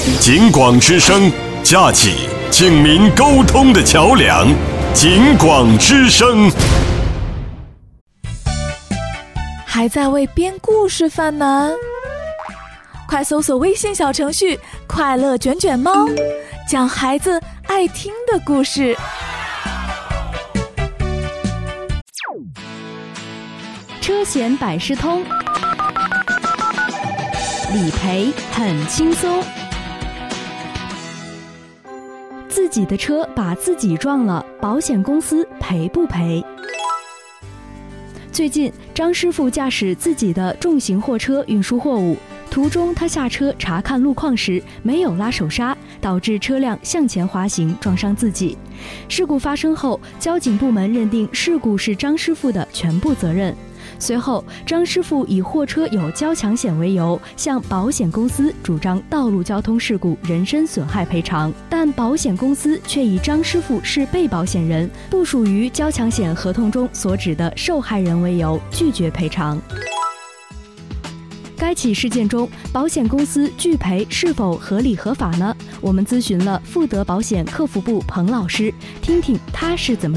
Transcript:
警广之声，架起警民沟通的桥梁。警广之声。 还在为编故事犯难？快搜索微信小程序“快乐卷卷猫”，讲孩子爱听的故事。 车险百事通，理赔很轻松。自己的车把自己撞了，保险公司赔不赔？最近，张师傅驾驶自己的重型货车运输货物，途中他下车查看路况时没有拉手刹，导致车辆向前滑行，撞伤自己。事故发生后，交警部门认定事故是张师傅的全部责任。随后，张师傅以货车有交强险为由，向保险公司主张道路交通事故人身损害赔偿，但保险公司却以张师傅是被保险人，不属于交强险合同中所指的受害人为由，拒绝赔偿。该起事件中，保险公司拒赔是否合理合法呢？我们咨询了富德保险客服部彭老师，听听他是怎么